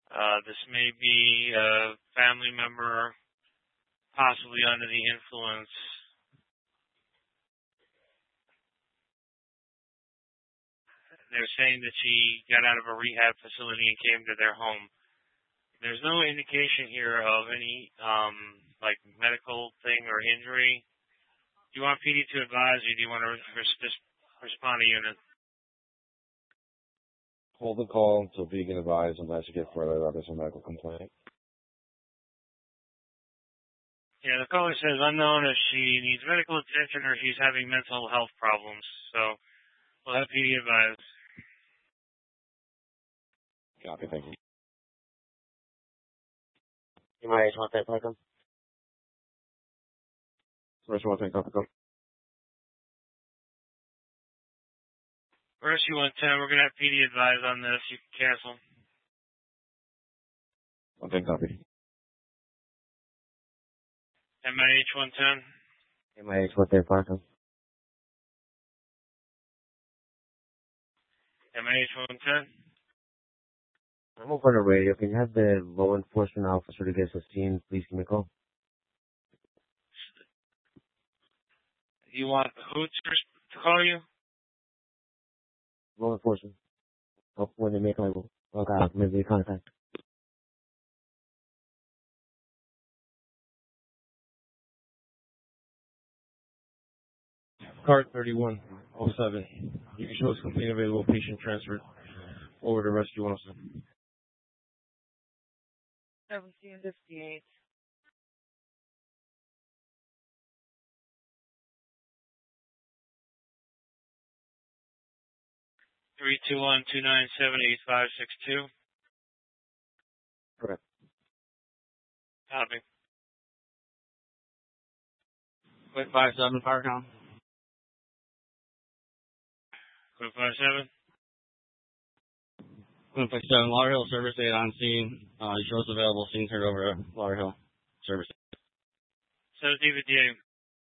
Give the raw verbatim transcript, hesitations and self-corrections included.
Uh, this may be a family member possibly under the influence. They're saying that she got out of a rehab facility and came to their home. There's no indication here of any, um, like, medical thing or injury. Do you want P D to advise, or do you want to res- respond to unit? Hold the call until B can advise unless you get further letters of medical complaint. Yeah, the caller says unknown if she needs medical attention or she's having mental health problems. So we'll have P D advise. Copy, thank you. You might want that, welcome. First one, thank you. Rescue one ten, we're going to have P D advise on this. You can cancel. Okay, copy. M I H one ten. M I H one ten, welcome. M I H one ten. I'm over on the radio. Can you have the law enforcement officer to get us scene? Please give me a call. You want who to to call you? Law enforcement. Oh, when they make my okay, maybe contact. Card thirty-one oh seven. You can show us complete available patient transferred over to rescue one oh seven. seventeen fifty-eight. Three two one two nine seven eight five six two. Correct. Copy. Quick five seven, Firecom. Quick five seven. Quick five seven, Lauderhill service aid on scene. Uh, shows available. Scene turned over to Lauderhill service aid. seventeen fifty-eight.